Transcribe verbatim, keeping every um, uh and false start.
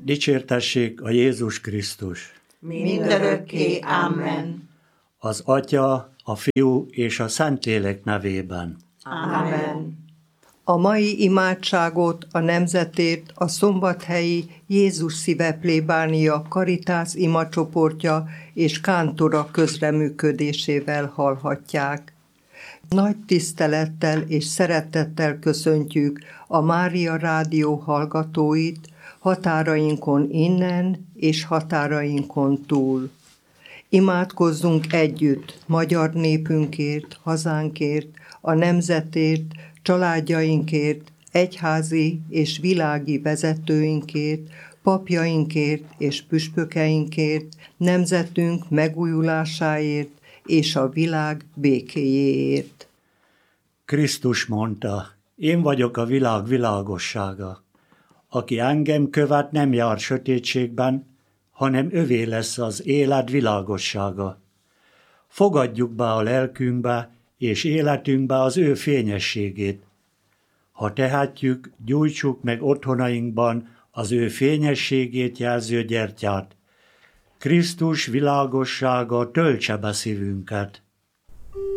Dicsértessék a Jézus Krisztus! Mindörökké, amen. Az Atya, a Fiú és a Szentlélek nevében. Amen. A mai imádságot a nemzetért a szombathelyi Jézus Szíve plébánia Karitász imacsoportja és kántora közreműködésével hallhatják. Nagy tisztelettel és szeretettel köszöntjük a Mária Rádió hallgatóit határainkon innen és határainkon túl. Imádkozzunk együtt magyar népünkért, hazánkért, a nemzetért, családjainkért, egyházi és világi vezetőinkért, papjainkért és püspökeinkért, nemzetünk megújulásáért és a világ békéjéért. Krisztus mondta, én vagyok a világ világossága. Aki engem követ, nem jár sötétségben, hanem övé lesz az élet világossága. Fogadjuk be a lelkünkbe és életünkbe az ő fényességét. Ha tehetjük, gyújtsuk meg otthonainkban az ő fényességét jelző gyertyát. Krisztus világossága töltse be szívünket.